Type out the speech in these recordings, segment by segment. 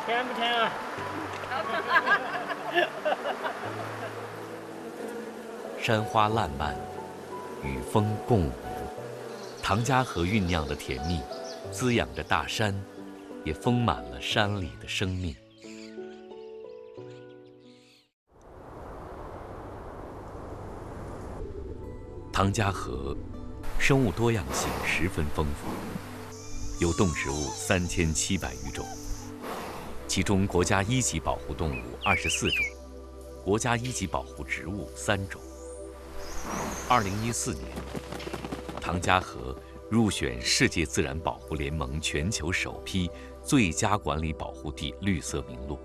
甜不甜啊？ 山花烂漫，与风共舞，唐家河酝酿的甜蜜，滋养着大山，也丰满了山里的生命。唐家河生物多样性十分丰富，有动植物3700余种，其中国家一级保护动物24种，国家一级保护植物3种。2014年，唐家河入选世界自然保护联盟全球首批最佳管理保护地绿色名录。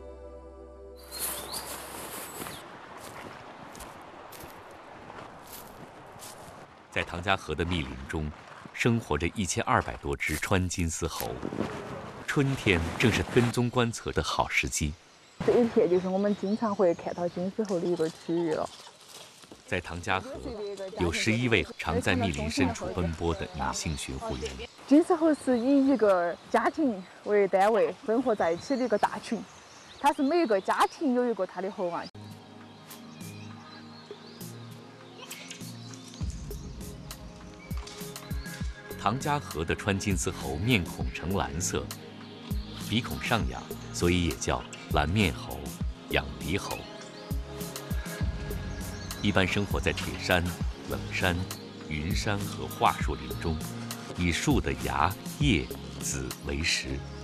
在唐家河的密林中，生活着1200多只川金丝猴。春天正是跟踪观测的好时机。 这一片就是我们经常会看到金丝猴的一个区域了。 在唐家河，有11位常在密林深处奔波的女性巡护员。 金丝猴是以一个家庭为单位生活在一起的一个大群，它是每一个家庭有一个它的猴王。 唐家河的川金丝猴面孔呈蓝色，鼻孔上仰，所以也叫蓝面猴、仰鼻猴。一般生活在铁山、冷山、云山和桦树林中，以树的芽、叶、籽为食。